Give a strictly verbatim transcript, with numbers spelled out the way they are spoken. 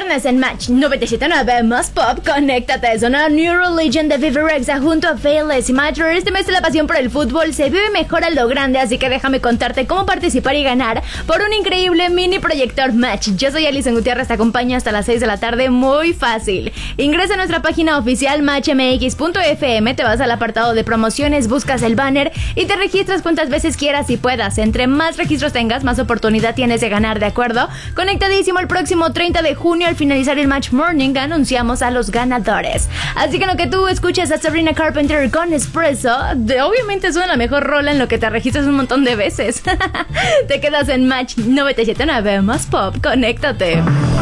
viernes en Match noventa y siete punto nueve más Pop, conéctate. Suena New Religion de Vivirexa junto a Fearless y Matter. Este mes la pasión por el fútbol se vive mejor a lo grande, así que déjame contarte cómo participar y ganar por un increíble mini proyector Match. Yo soy Alison Gutiérrez, te acompaño hasta las seis de la tarde, muy fácil. Ingresa a nuestra página oficial match m x punto f m, te vas al apartado de promociones, buscas el banner y te registras cuantas veces quieras y puedas. Entre más registros tengas, más oportunidad tienes de ganar, ¿de acuerdo? Conectadísimo, el próximo treinta de junio, al finalizar el Match Morning, anunciamos a los ganadores. Así que en lo que tú escuches a Sabrina Carpenter con Espresso, de, obviamente suena la mejor rola en lo que te registras un montón de veces. Te quedas en Match noventa y siete punto nueve más Pop, conéctate.